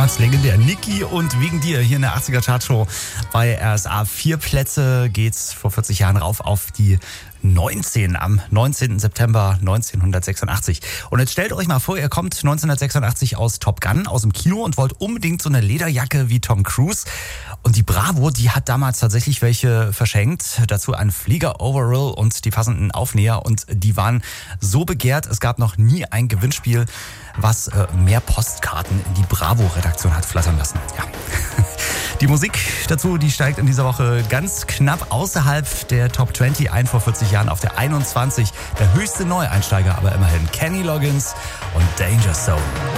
damals legendär. Niki und Wegen dir hier in der 80er Chartshow bei RSA. 4 Plätze geht's vor 40 Jahren rauf auf die 19 am 19. September 1986. Und jetzt stellt euch mal vor, ihr kommt 1986 aus Top Gun, aus dem Kino und wollt unbedingt so eine Lederjacke wie Tom Cruise. Und die Bravo, die hat damals tatsächlich welche verschenkt. Dazu ein Flieger-Overall und die passenden Aufnäher. Und die waren so begehrt, es gab noch nie ein Gewinnspiel, was mehr Postkarten in die Bravo-Redaktion hat flattern lassen. Ja. Die Musik dazu, die steigt in dieser Woche ganz knapp außerhalb der Top 20 ein, vor 40 Jahren auf der 21. Der höchste Neueinsteiger, aber immerhin Kenny Loggins und Danger Zone.